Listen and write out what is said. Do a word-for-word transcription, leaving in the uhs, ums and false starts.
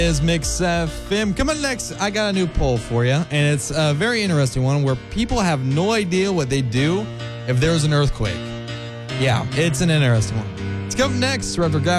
Is Mix F M. Coming next, I got a new poll for you, and it's a very interesting one where people have no idea what they do if there was an earthquake. Yeah, it's an interesting one. It's coming next. Retro Graphics.